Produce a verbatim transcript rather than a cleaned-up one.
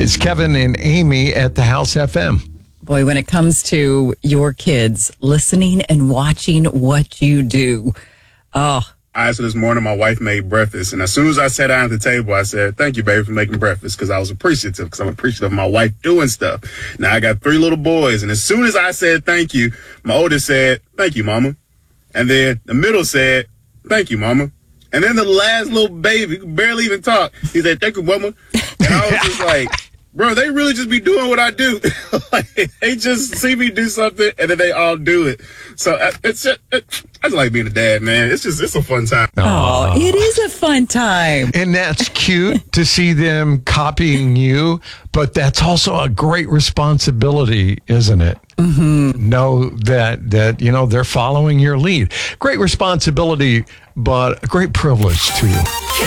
It's Kevin and Amy at the House F M. Boy, when it comes to your kids listening and watching what you do, oh. I so this morning, my wife made breakfast, and as soon as I sat down at the table, I said, "Thank you, baby, for making breakfast," because I was appreciative, because I'm appreciative of my wife doing stuff. Now, I got three little boys, and as soon as I said thank you, my oldest said, "Thank you, Mama." And then the middle said, "Thank you, Mama." And then the last little baby, who barely even talk, he said, "Thank you, Mama." And I was just like, bro, they really just be doing what I do. Like, they just see me do something, and then they all do it. So uh, it's just, it, I just like being a dad, man. It's just, it's a fun time. Oh, it is a fun time. And that's cute to see them copying you, but that's also a great responsibility, isn't it? Mm-hmm. Know that, that, you know, they're following your lead. Great responsibility, but a great privilege to you.